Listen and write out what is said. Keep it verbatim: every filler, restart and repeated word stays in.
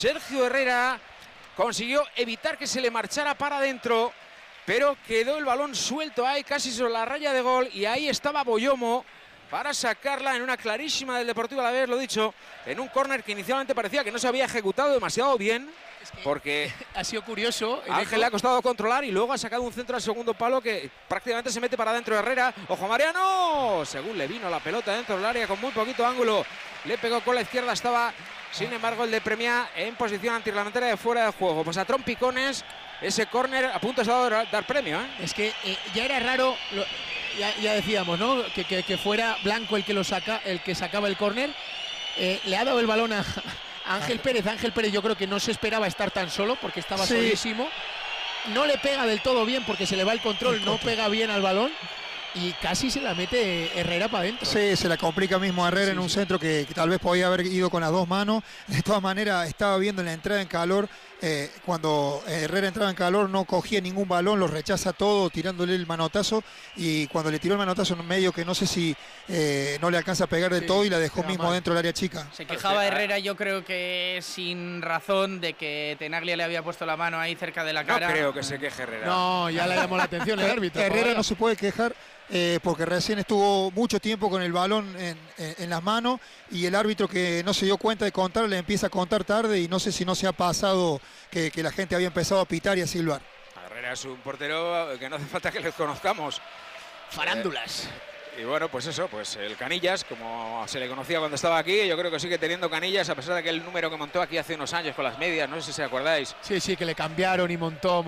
Sergio Herrera consiguió evitar que se le marchara para adentro, pero quedó el balón suelto ahí casi sobre la raya de gol y ahí estaba Boyomo para sacarla en una clarísima del Deportivo Alavés, lo dicho, en un córner que inicialmente parecía que no se había ejecutado demasiado bien, es que porque ha sido curioso. Ángel le ha costado controlar y luego ha sacado un centro al segundo palo que prácticamente se mete para adentro de Herrera. ¡Ojo Mariano! Según le vino la pelota dentro del área con muy poquito ángulo, le pegó con la izquierda, estaba sin embargo el de Premia en posición antirreglamentaria de fuera de juego. Pues a trompicones ese córner a punto de dar, dar premio, ¿eh? Es que eh, ya era raro, lo, ya, ya decíamos, ¿no? Que, que, que fuera Blanco el que lo saca, el que sacaba el córner. Eh, le ha dado el balón a Ángel Pérez. Ángel Pérez yo creo que no se esperaba estar tan solo porque estaba sí. solísimo. No le pega del todo bien porque se le va el control, el no pega bien al balón y casi se la mete Herrera para adentro. Sí, se la complica mismo a Herrera sí, en un sí. centro que, que tal vez podía haber ido con las dos manos. De todas maneras, estaba viendo en la entrada en calor, eh, cuando Herrera entraba en calor no cogía ningún balón, lo rechaza todo tirándole el manotazo, y cuando le tiró el manotazo en medio que no sé si eh, no le alcanza a pegar del sí, todo y la dejó mismo mal. dentro del área chica. Se quejaba Herrera, yo creo que sin razón, de que Tenaglia le había puesto la mano ahí cerca de la cara. No creo que se queje Herrera. No, ya le llamó la atención el árbitro. Herrera no se puede quejar. Eh, porque recién estuvo mucho tiempo con el balón en, en, en las manos y el árbitro, que no se dio cuenta de contar, le empieza a contar tarde y no sé si no se ha pasado que, que la gente había empezado a pitar y a silbar. Herrera es un portero que no hace falta que les conozcamos. Farándulas. Eh, y bueno, pues eso, pues el Canillas, como se le conocía cuando estaba aquí, yo creo que sigue teniendo Canillas, a pesar de que el número que montó aquí hace unos años con las medias, no sé si se acordáis. Sí, sí, que le cambiaron y montó.